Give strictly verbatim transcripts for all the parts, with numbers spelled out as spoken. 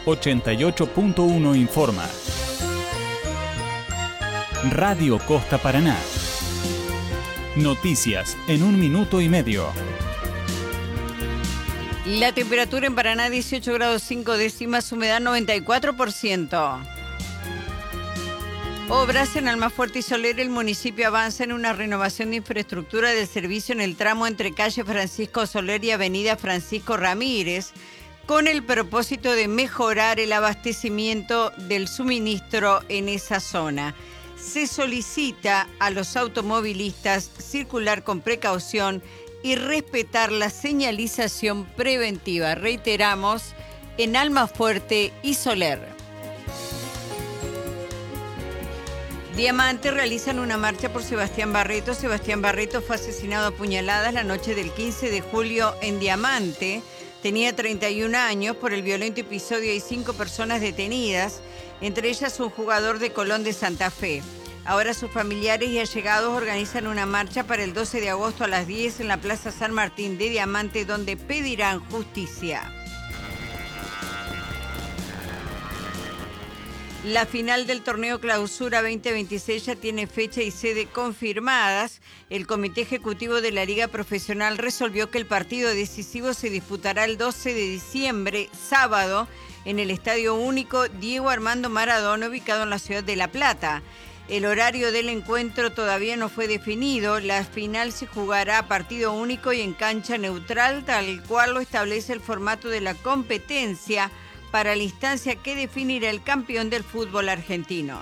ochenta y ocho punto uno informa. Radio Costa Paraná. Noticias en un minuto y medio. La temperatura en Paraná dieciocho grados cinco décimas, humedad noventa y cuatro por ciento. Obras en Almafuerte y Soler. El municipio avanza en una renovación de infraestructura del servicio en el tramo entre calle Francisco Soler y avenida Francisco Ramírez, con el propósito de mejorar el abastecimiento del suministro en esa zona. Se solicita a los automovilistas circular con precaución y respetar la señalización preventiva. Reiteramos, en Almafuerte y Soler. Diamante realizan una marcha por Sebastián Barreto. Sebastián Barreto fue asesinado a puñaladas la noche del quince de julio en Diamante. Tenía treinta y un años. Por el violento episodio hay cinco personas detenidas, entre ellas un jugador de Colón de Santa Fe. Ahora sus familiares y allegados organizan una marcha para el doce de agosto a las diez en la Plaza San Martín de Diamante, donde pedirán justicia. La final del torneo Clausura veinte veintiséis ya tiene fecha y sede confirmadas. El Comité Ejecutivo de la Liga Profesional resolvió que el partido decisivo se disputará el doce de diciembre, sábado, en el Estadio Único Diego Armando Maradona, ubicado en la ciudad de La Plata. El horario del encuentro todavía no fue definido. La final se jugará a partido único y en cancha neutral, tal cual lo establece el formato de la competencia para la instancia que definirá el campeón del fútbol argentino.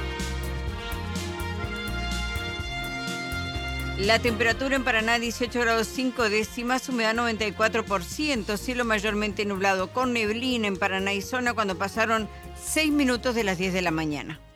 La temperatura en Paraná dieciocho grados cinco décimas, humedad noventa y cuatro por ciento, cielo mayormente nublado con neblina en Paraná y zona cuando pasaron seis minutos de las diez de la mañana.